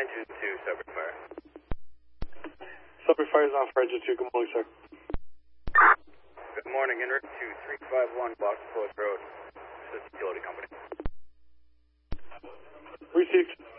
engine 2, subject fire. Subject fire is on for engine 2. Good morning, sir. Good morning, Enric 2351, Boston Post Road. This is the utility company. Received.